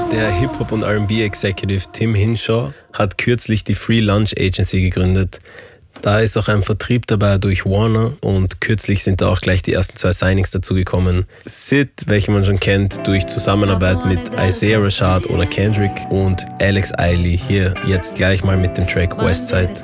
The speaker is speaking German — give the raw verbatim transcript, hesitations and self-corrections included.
Der Hip-Hop- und R and B-Executive Tim Hinshaw hat kürzlich die Free Lunch Agency gegründet. Da ist auch ein Vertrieb dabei durch Warner und kürzlich sind da auch gleich die ersten zwei Signings dazugekommen. Sid, welchen man schon kennt, durch Zusammenarbeit mit Isaiah Rashad oder Kendrick, und Alex Eiley hier jetzt gleich mal mit dem Track Westside.